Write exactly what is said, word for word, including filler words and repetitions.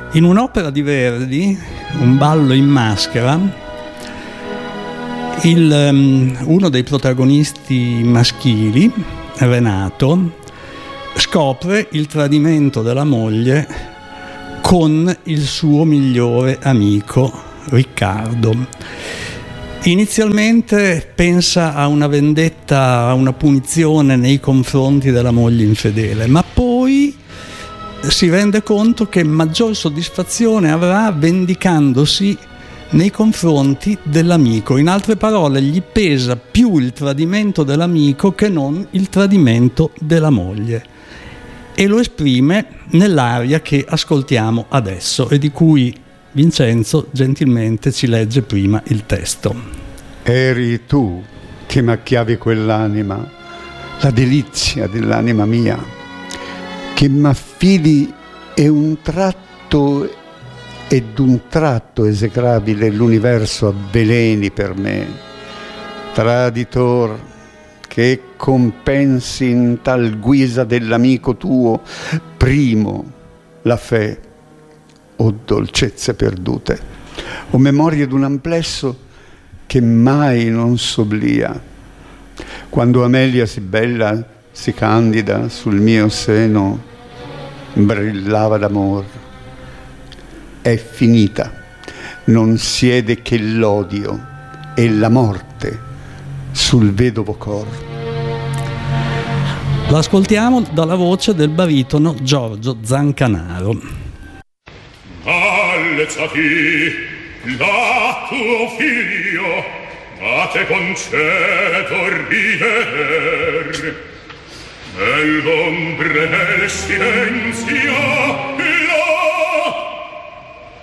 In un'opera di Verdi, Un ballo in maschera, il, um, uno dei protagonisti maschili, Renato, scopre il tradimento della moglie con il suo migliore amico Riccardo. Inizialmente pensa a una vendetta, a una punizione nei confronti della moglie infedele, ma poi si rende conto che maggior soddisfazione avrà vendicandosi nei confronti dell'amico. In altre parole, gli pesa più il tradimento dell'amico che non il tradimento della moglie, e lo esprime nell'aria che ascoltiamo adesso e di cui Vincenzo gentilmente ci legge prima il testo. Eri tu che macchiavi quell'anima, la delizia dell'anima mia, che m'affidi e un tratto ed un tratto esecrabile l'universo avveleni per me, traditor, che compensi in tal guisa dell'amico tuo primo la fe o dolcezze perdute, o memorie d'un amplesso che mai non s'oblia. Quando Amelia si bella, si candida sul mio seno, brillava d'amor. È finita, non siede che l'odio e la morte sul vedovo cor. L'ascoltiamo dalla voce del baritono Giorgio Zancanaro. Alzati, là tuo figlio, a te concedo rider, nell'ombre nel silenzio